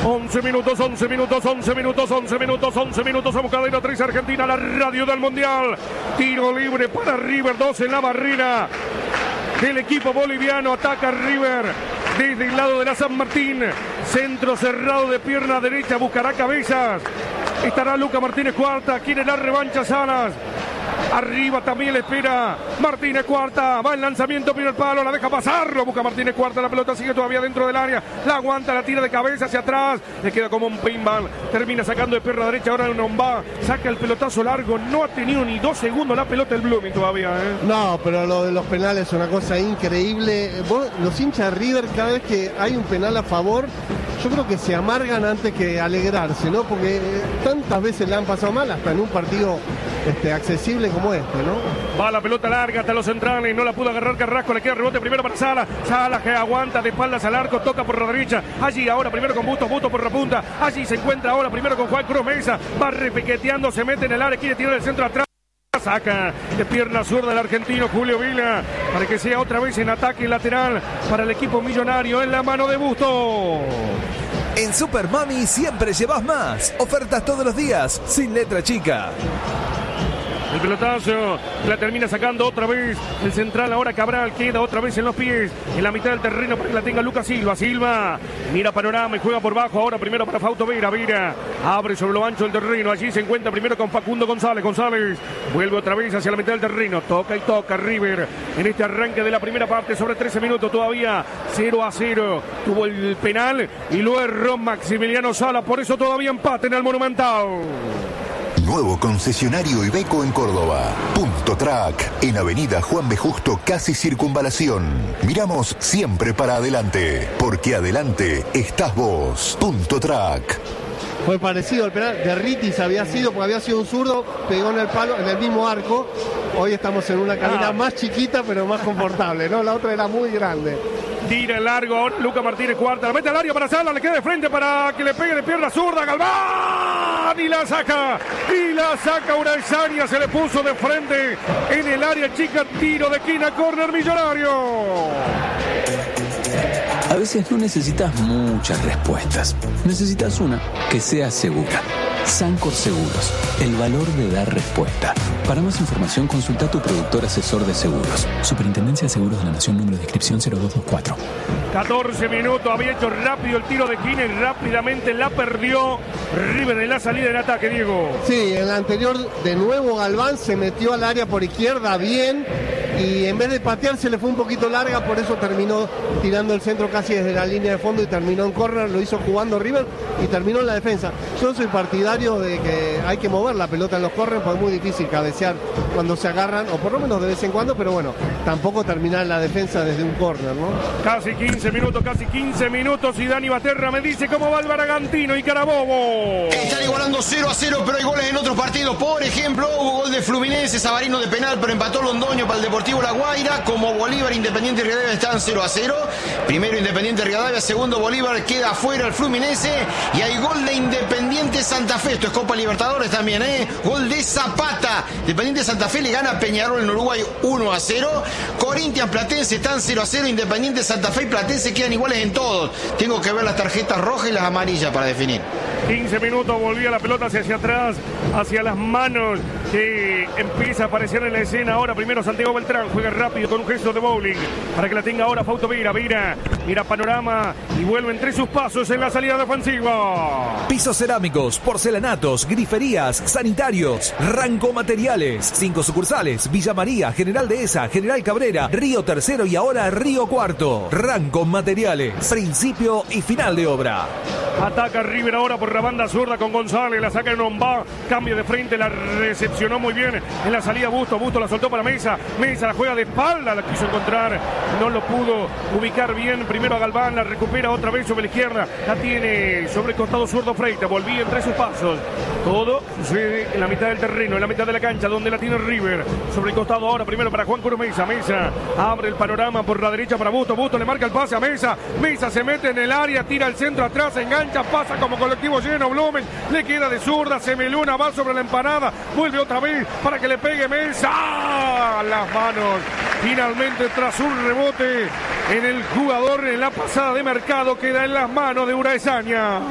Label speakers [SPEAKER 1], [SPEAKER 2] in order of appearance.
[SPEAKER 1] 11 minutos, 11 minutos, 11 minutos, 11 minutos, 11 minutos. Somos Cadena 3 Argentina, la radio del Mundial. Tiro libre para River, 2 en la barrera del equipo boliviano. Ataca River desde el lado de la San Martín. Centro cerrado de pierna derecha, buscará Cabezas. Estará Luca Martínez Cuarta, quiere la revancha Salas. Arriba también le espera Martínez Cuarta. Va el lanzamiento, primer palo, la deja pasarlo. Busca Martínez Cuarta, la pelota sigue todavía dentro del área. La aguanta, la tira de cabeza hacia atrás. Le queda como un pinball. Termina sacando de pierna derecha. Ahora Nombá saca el pelotazo largo. No ha tenido ni 2 segundos la pelota el Blooming todavía.
[SPEAKER 2] No, pero lo de los penales es una cosa increíble. Los hinchas de River, cada vez que hay un penal a favor, yo creo que se amargan antes que alegrarse, ¿no? Porque tantas veces le han pasado mal, hasta en un partido accesible como este, ¿no?
[SPEAKER 1] Va la pelota larga hasta los centrales, no la pudo agarrar Carrasco, le queda rebote primero para Sala. Sala que aguanta de espaldas al arco, toca por la derecha. Allí ahora primero con Bustos, Bustos por la punta. Allí se encuentra ahora primero con Juan Cruz Mesa. Va repiqueteando, se mete en el área, quiere tirar el centro atrás. Saca de pierna zurda el argentino Julio Vila para que sea otra vez en ataque lateral para el equipo millonario en la mano de Bustos.
[SPEAKER 3] En Super Mami siempre llevas más. Ofertas todos los días, sin letra chica.
[SPEAKER 1] El pelotazo la termina sacando otra vez el central. Ahora Cabral queda otra vez en los pies, en la mitad del terreno para que la tenga Lucas Silva. Silva mira panorama y juega por bajo. Ahora primero para Fausto Vera. Vera abre sobre lo ancho del terreno. Allí se encuentra primero con Facundo González. González vuelve otra vez hacia la mitad del terreno. Toca y toca River en este arranque de la primera parte. Sobre 13 minutos todavía 0-0. Tuvo el penal y lo erró Maximiliano Sala. Por eso todavía empate en el Monumental.
[SPEAKER 4] Nuevo concesionario Iveco en Córdoba. Punto Track, en Avenida Juan B. Justo, casi Circunvalación. Miramos siempre para adelante, porque adelante estás vos. Punto Track.
[SPEAKER 2] Fue parecido al penal de Ritis, había sido, porque había sido un zurdo, pegó en el palo, en el mismo arco. Hoy estamos en una cabina más chiquita, pero más confortable, ¿no? La otra era muy grande.
[SPEAKER 1] Tira el largo ahora Luca Martínez Cuarta. La mete al área para Sala, le queda de frente para que le pegue de pierna zurda. Galván y la saca. Y la saca Uraesaña. Se le puso de frente en el área chica. Tiro de esquina, córner Millonario.
[SPEAKER 5] A veces no necesitas muchas respuestas. Necesitas una que sea segura. Sancor Seguros, el valor de dar respuesta. Para más información, consulta a tu productor asesor de seguros. Superintendencia de Seguros de la Nación, número de inscripción 0224.
[SPEAKER 1] 14 minutos, había hecho rápido el tiro de esquina y rápidamente la perdió River en la salida del ataque, Diego.
[SPEAKER 2] Sí, en la anterior de nuevo Galván se metió al área por izquierda bien y en vez de patear se le fue un poquito larga, por eso terminó tirando el centro casi desde la línea de fondo y terminó en córner, lo hizo jugando River y terminó en la defensa. Yo soy partidario de que hay que mover la pelota en los córneres, porque es muy difícil cabecear cuando se agarran, o por lo menos de vez en cuando, pero bueno, tampoco terminar la defensa desde un córner, ¿no?
[SPEAKER 1] Casi 15 minutos y Dani Baterra me dice cómo va el Bragantino y Carabobo.
[SPEAKER 6] Están igualando 0-0, pero hay goles en otros partidos. Por ejemplo, hubo gol de Fluminense, Savarino de penal, pero empató Londoño para el Deportivo La Guaira. Como Bolívar, Independiente y Rivadavia están 0-0. Primero Independiente Rivadavia, segundo Bolívar, queda afuera el Fluminense. Y hay gol de Independiente Santa Fe. Esto es Copa Libertadores también, ¿eh? Gol de Zapata. Independiente Santa Fe le gana a Peñarol en Uruguay 1-0. Corinthians, Platense están 0-0. Independiente Santa Fe y Platense quedan iguales en todos. Tengo que ver las tarjetas rojas y las amarillas para definir.
[SPEAKER 1] 15 minutos, volvía la pelota hacia atrás, hacia las manos que empieza a aparecer en la escena. Ahora primero Santiago Beltrán, juega rápido con un gesto de bowling para que la tenga ahora Fausto Vera. Mira panorama y vuelve entre sus pasos en la salida defensiva.
[SPEAKER 3] Pisos cerámicos, porcelanatos, griferías, sanitarios, Ranco Materiales. 5 sucursales: Villa María, General Dehesa, General Cabrera, Río Tercero y ahora Río Cuarto. Ranco Materiales, principio y final de obra.
[SPEAKER 1] Ataca River ahora por la banda zurda con González, la saca en Nombá, cambio de frente, la recepcionó muy bien en la salida Busto la soltó para Mesa la juega de espalda, la quiso encontrar, no lo pudo ubicar bien, primero a Galván, la recupera otra vez sobre la izquierda, la tiene sobre el costado zurdo Freitas, volvía entre sus pasos, todo sucede en la mitad del terreno, en la mitad de la cancha, donde la tiene River, sobre el costado ahora, primero para Juan Cruz Mesa abre el panorama por la derecha para Busto le marca el pase a Mesa se mete en el área, tira el centro atrás, engancha, pasa como colectivo lleno, Blumen, le queda de zurda, Semeluna va sobre la empanada, vuelve otra vez para que le pegue Mesa, ¡ah! Las manos, finalmente tras un rebote en el jugador en la pasada de Mercado, queda en las manos de Uraesaña.